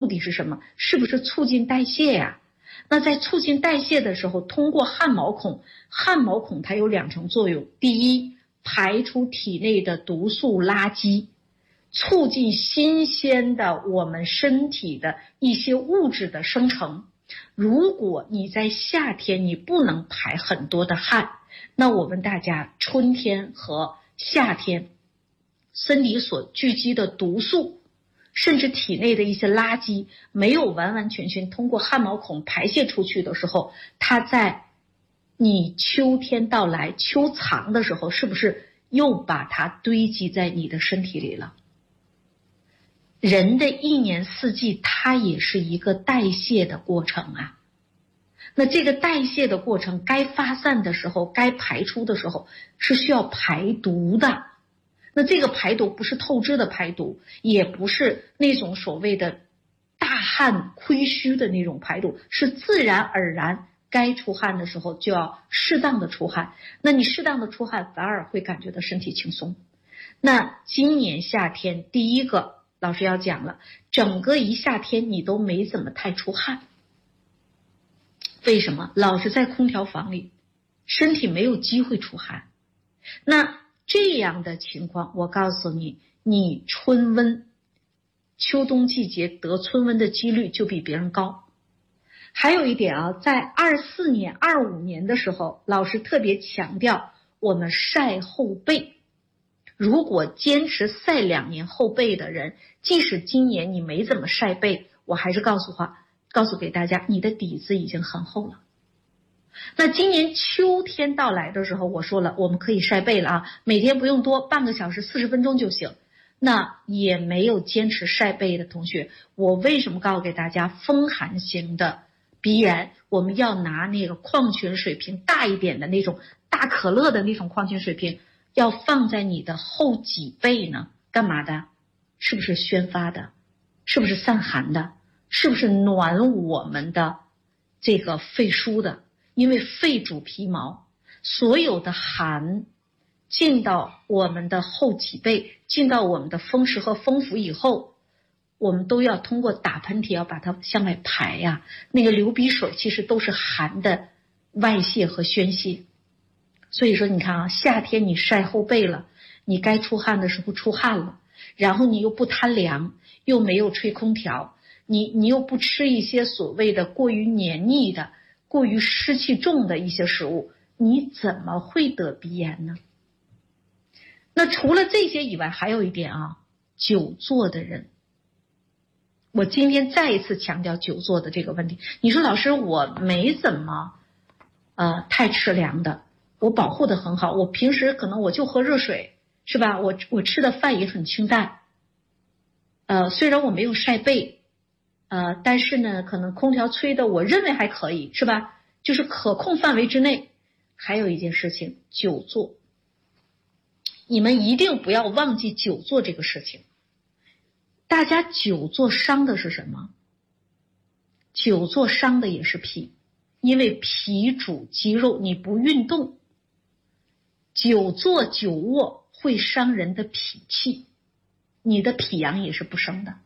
的是什么？是不是促进代谢呀？那在促进代谢的时候，通过汗毛孔，汗毛孔它有2层作用。第一，排出体内的毒素垃圾，促进新鲜的我们身体的一些物质的生成。如果你在夏天你不能排很多的汗，那我们大家春天和夏天身体所聚集的毒素，甚至体内的一些垃圾没有完完全全通过汗毛孔排泄出去的时候，它在你秋天到来秋藏的时候，是不是又把它堆积在你的身体里了？人的一年四季它也是一个代谢的过程啊。那这个代谢的过程该发散的时候，该排出的时候是需要排毒的。那这个排毒不是透支的排毒，也不是那种所谓的大汗亏虚的那种排毒，是自然而然该出汗的时候就要适当的出汗。那你适当的出汗反而会感觉到身体轻松。那今年夏天第一个老师要讲了，整个一夏天你都没怎么太出汗。为什么？老是在空调房里，身体没有机会出汗。那这样的情况，我告诉你，你春温秋冬季节得春温的几率就比别人高。还有一点啊，在24年25年的时候，老师特别强调我们晒后背。如果坚持晒2年后背的人，即使今年你没怎么晒背，我还是告诉给大家，你的底子已经很厚了。那今年秋天到来的时候，我说了我们可以晒背了啊，每天不用多，半个小时40分钟就行。那也没有坚持晒背的同学，我为什么告诉给大家，风寒型的鼻炎我们要拿那个矿泉水瓶大一点的那种大可乐的那种矿泉水瓶，要放在你的后脊背呢？干嘛的？是不是宣发的？是不是散寒的？是不是暖我们的这个肺腧的？因为肺主皮毛，所有的寒进到我们的后脊背，进到我们的风池和风府以后，我们都要通过打喷嚏要把它向外排呀。那个流鼻水其实都是寒的外泄和宣泄。所以说你看啊，夏天你晒后背了，你该出汗的时候出汗了，然后你又不贪凉，又没有吹空调，你又不吃一些所谓的过于黏腻的过于湿气重的一些食物，你怎么会得鼻炎呢？那除了这些以外，还有一点啊，久坐的人，我今天再一次强调久坐的这个问题。你说老师，我没怎么太吃凉的，我保护的很好，我平时可能我就喝热水，是吧？我吃的饭也很清淡，虽然我没有晒背，但是呢，可能空调吹的我认为还可以，是吧？就是可控范围之内。还有一件事情，久坐，你们一定不要忘记久坐这个事情。大家久坐伤的是什么？久坐伤的也是脾，因为脾主肌肉，你不运动，久坐久卧会伤人的脾气，你的脾阳也是不生的。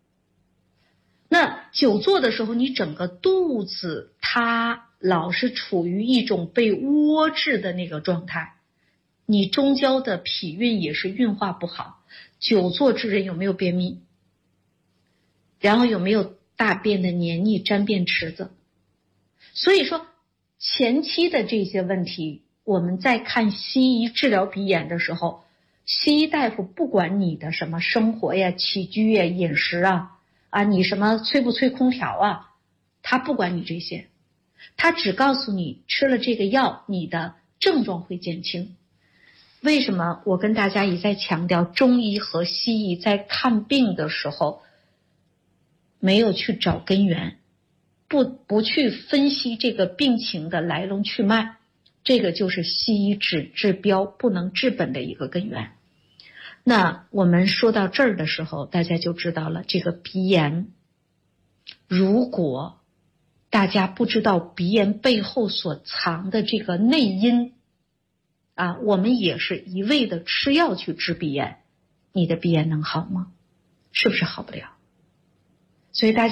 那久坐的时候，你整个肚子它老是处于一种被窝制的那个状态，你中焦的脾运也是运化不好。久坐之人有没有便秘？然后有没有大便的黏腻沾便池子？所以说前期的这些问题，我们在看西医治疗鼻炎的时候，西医大夫不管你的什么生活呀、起居呀、饮食啊，你什么吹不吹空调啊，他不管你这些，他只告诉你吃了这个药，你的症状会减轻。为什么我跟大家一再强调，中医和西医在看病的时候没有去找根源，不去分析这个病情的来龙去脉，这个就是西医只治标不能治本的一个根源。那我们说到这儿的时候，大家就知道了，这个鼻炎，如果大家不知道鼻炎背后所藏的这个内因我们也是一味的吃药去治鼻炎，你的鼻炎能好吗？是不是好不了？所以大家